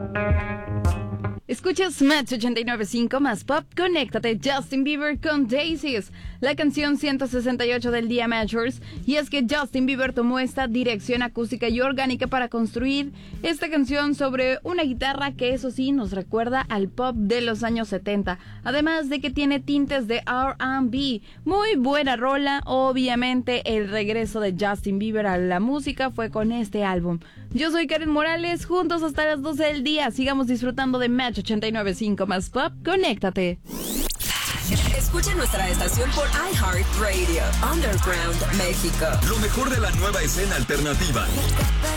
Escuchas Match 89.5 más pop, conéctate. Justin Bieber con Daisies, la canción 168 del día Matchers. Y es que Justin Bieber tomó esta dirección acústica y orgánica para construir esta canción sobre una guitarra que eso sí nos recuerda al pop de los años 70. Además de que tiene tintes de R&B. Muy buena rola. Obviamente el regreso de Justin Bieber a la música fue con este álbum. Yo soy Karen Morales, juntos hasta las 12 del día. Sigamos disfrutando de Match 89.5 más pop, conéctate. Escucha nuestra estación por iHeartRadio, Underground México. Lo mejor de la nueva escena alternativa.